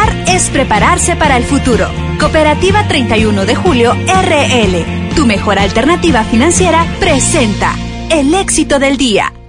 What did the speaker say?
Ahorrar es prepararse para el futuro. Cooperativa 31 de Julio RL, tu mejor alternativa financiera, presenta el éxito del día.